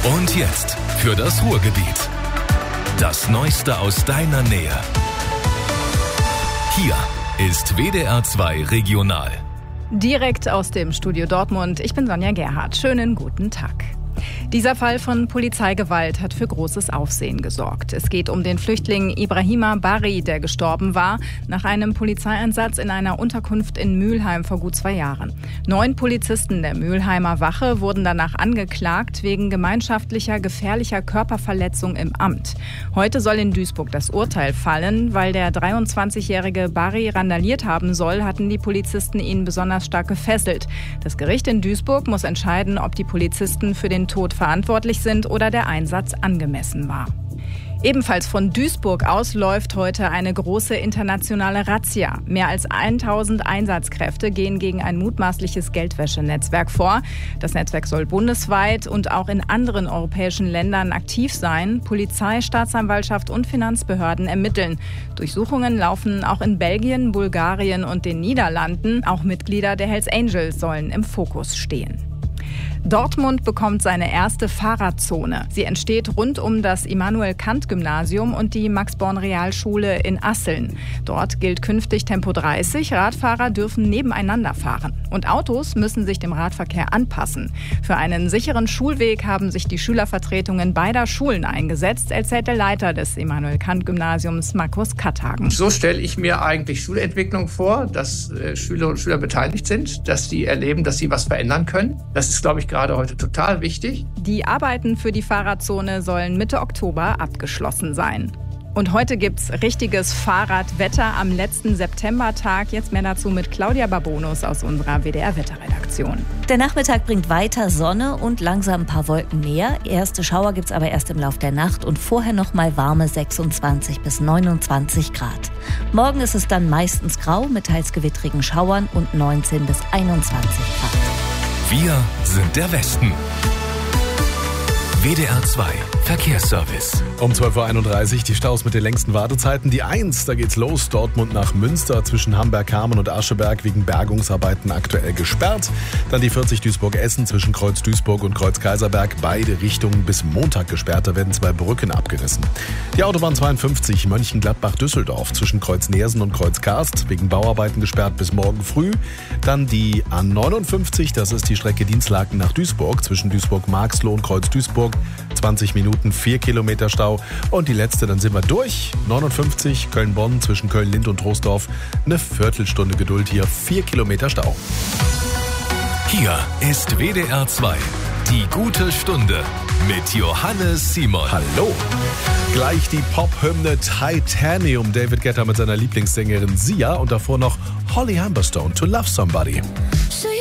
Und jetzt für das Ruhrgebiet. Das Neueste aus deiner Nähe. Hier ist WDR 2 Regional. Direkt aus dem Studio Dortmund. Ich bin Sonja Gerhardt. Schönen guten Tag. Dieser Fall von Polizeigewalt hat für großes Aufsehen gesorgt. Es geht um den Flüchtling Ibrahima Bari, der gestorben war nach einem Polizeieinsatz in einer Unterkunft in Mülheim vor gut 2 Jahren. 9 Polizisten der Mülheimer Wache wurden danach angeklagt wegen gemeinschaftlicher gefährlicher Körperverletzung im Amt. Heute soll in Duisburg das Urteil fallen. Weil der 23-jährige Bari randaliert haben soll, hatten die Polizisten ihn besonders stark gefesselt. Das Gericht in Duisburg muss entscheiden, ob die Polizisten für den Tod verantwortlich sind oder der Einsatz angemessen war. Ebenfalls von Duisburg aus läuft heute eine große internationale Razzia. Mehr als 1000 Einsatzkräfte gehen gegen ein mutmaßliches Geldwäschenetzwerk vor. Das Netzwerk soll bundesweit und auch in anderen europäischen Ländern aktiv sein. Polizei, Staatsanwaltschaft und Finanzbehörden ermitteln. Durchsuchungen laufen auch in Belgien, Bulgarien und den Niederlanden. Auch Mitglieder der Hells Angels sollen im Fokus stehen. Dortmund bekommt seine erste Fahrradzone. Sie entsteht rund um das Immanuel-Kant-Gymnasium und die Max-Born-Realschule in Asseln. Dort gilt künftig Tempo 30. Radfahrer dürfen nebeneinander fahren. Und Autos müssen sich dem Radverkehr anpassen. Für einen sicheren Schulweg haben sich die Schülervertretungen beider Schulen eingesetzt, erzählt der Leiter des Immanuel-Kant-Gymnasiums, Markus Katthagen. So stelle ich mir eigentlich Schulentwicklung vor, dass Schüler und Schüler beteiligt sind, dass sie erleben, dass sie was verändern können. Das ist, glaube ich, gerade heute total wichtig. Die Arbeiten für die Fahrradzone sollen Mitte Oktober abgeschlossen sein. Und heute gibt's richtiges Fahrradwetter am letzten Septembertag. Jetzt mehr dazu mit Claudia Babonus aus unserer WDR-Wetterredaktion. Der Nachmittag bringt weiter Sonne und langsam ein paar Wolken mehr. Erste Schauer gibt's aber erst im Lauf der Nacht und vorher noch mal warme 26 bis 29 Grad. Morgen ist es dann meistens grau mit teils gewittrigen Schauern und 19 bis 21 Grad. Wir sind der Westen. WDR 2 Verkehrsservice. Um 12.31 Uhr die Staus mit den längsten Wartezeiten. Die 1, da geht's los. Dortmund nach Münster zwischen Hamberg-Hameln und Ascheberg wegen Bergungsarbeiten aktuell gesperrt. Dann die 40 Duisburg-Essen zwischen Kreuz Duisburg und Kreuz Kaiserberg. Beide Richtungen bis Montag gesperrt. Da werden 2 Brücken abgerissen. Die Autobahn 52 Mönchengladbach-Düsseldorf zwischen Kreuz Neersen und Kreuz Karst wegen Bauarbeiten gesperrt bis morgen früh. Dann die A59, das ist die Strecke Dinslaken nach Duisburg zwischen Duisburg-Marxloh und Kreuz Duisburg. 20 Minuten, 4 Kilometer Stau. Und die letzte, dann sind wir durch. 59 Köln-Bonn zwischen Köln-Lind und Troisdorf. Eine Viertelstunde Geduld hier, 4 Kilometer Stau. Hier ist WDR 2, die gute Stunde mit Johannes Simon. Hallo. Gleich die Pop-Hymne Titanium. David Guetta mit seiner Lieblingssängerin Sia und davor noch Holly Humberstone, To Love Somebody.